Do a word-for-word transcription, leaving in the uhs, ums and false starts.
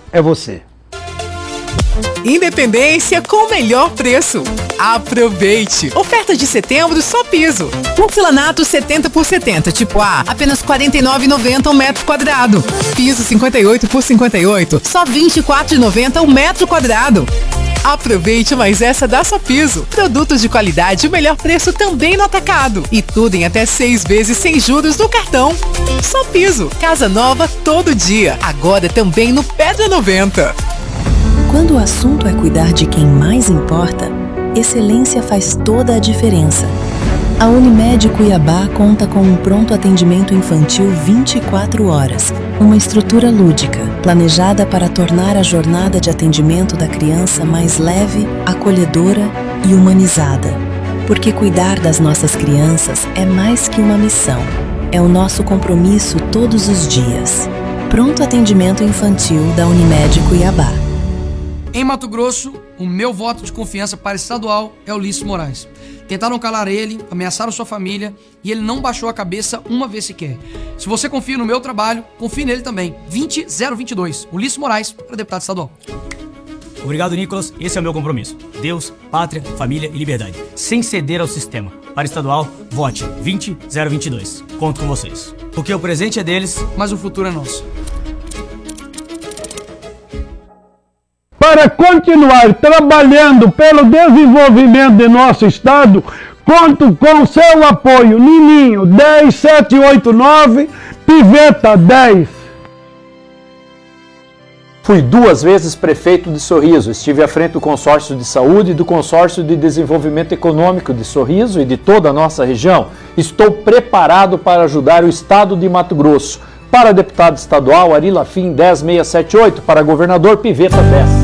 é você. Independência com o melhor preço. Aproveite! Oferta de setembro só piso. Porcelanato setenta por setenta, tipo A, apenas quarenta e nove reais e noventa centavos um metro quadrado. Piso cinquenta e oito por cinquenta e oito, só vinte e quatro reais e noventa centavos um metro quadrado. Aproveite mais essa da Só Piso. Produtos de qualidade e o melhor preço também no atacado. E tudo em até seis vezes sem juros no cartão. Só Piso. Casa nova todo dia. Agora também no Pedra noventa. Quando o assunto é cuidar de quem mais importa, excelência faz toda a diferença. A Unimed Cuiabá conta com um pronto atendimento infantil vinte e quatro horas, uma estrutura lúdica, planejada para tornar a jornada de atendimento da criança mais leve, acolhedora e humanizada. Porque cuidar das nossas crianças é mais que uma missão, é o nosso compromisso todos os dias. Pronto atendimento infantil da Unimed Cuiabá. Em Mato Grosso, o meu voto de confiança para estadual é Ulisses Moraes. Tentaram calar ele, ameaçaram sua família e ele não baixou a cabeça uma vez sequer. Se você confia no meu trabalho, confie nele também. vinte zero vinte e dois, Ulisses Moraes, para deputado estadual. Obrigado, Nicolas. Esse é o meu compromisso. Deus, pátria, família e liberdade. Sem ceder ao sistema. Para estadual, vote vinte zero vinte e dois. Conto com vocês. Porque o presente é deles, mas o futuro é nosso. Para continuar trabalhando pelo desenvolvimento de nosso estado, conto com seu apoio. Nininho dez sete oito nove, Piveta dez. Fui duas vezes prefeito de Sorriso. Estive à frente do Consórcio de Saúde e do Consórcio de Desenvolvimento Econômico de Sorriso e de toda a nossa região. Estou preparado para ajudar o estado de Mato Grosso. Para deputado estadual, Ari Lafim dez seis sete oito. Para governador, Piveta dez.